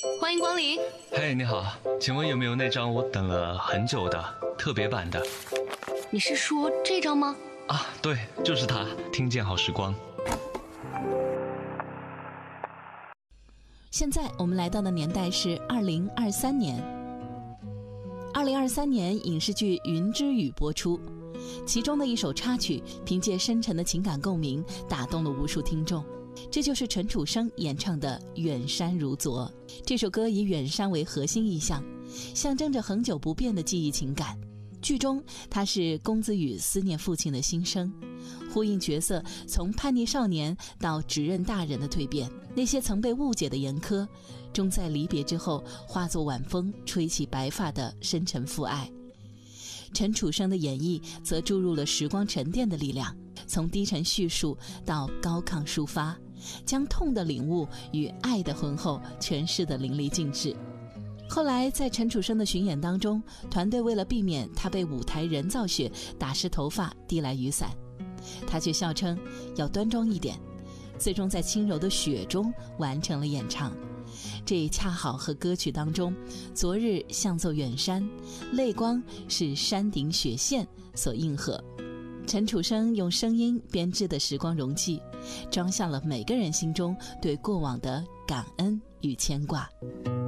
欢迎光临。 嘿，你好，请问有没有那张我等了很久的特别版的？ 你是说这张吗？ 啊，对，就是它，听见好时光。 现在我们来到的年代是2023年。2023年影视剧《云之羽》播出，其中的一首插曲凭借深沉的情感共鸣打动了无数听众。这就是陈楚生演唱的《远山如昨》。这首歌以远山为核心意象，象征着恒久不变的记忆情感。剧中他是公子羽思念父亲的心声，呼应角色从叛逆少年到执刃大人的蜕变，那些曾被误解的严苛，终在离别之后化作晚风吹起白发的深沉父爱。陈楚生的演绎则注入了时光沉淀的力量，从低沉叙述到高亢抒发，将痛的领悟与爱的浑厚诠释得淋漓尽致。后来在陈楚生的巡演当中，团队为了避免他被舞台人造雪打湿头发递来雨伞，他却笑称要端庄一点，最终在轻柔的雪中完成了演唱。这恰好和歌曲当中昨日像座远山，泪光是山顶雪线所应和。陈楚生用声音编织的时光容器，装下了每个人心中对过往的感恩与牵挂。